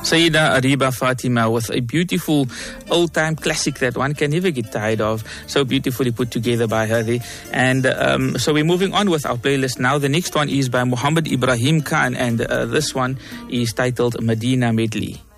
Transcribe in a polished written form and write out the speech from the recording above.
Sayyida Ariba Fatima with a beautiful old-time classic that one can never get tired of. So beautifully put together by her there. And so we're moving on with our playlist now. The next one is by Muhammad Ibrahim Khan, and this one is titled Medina Medley.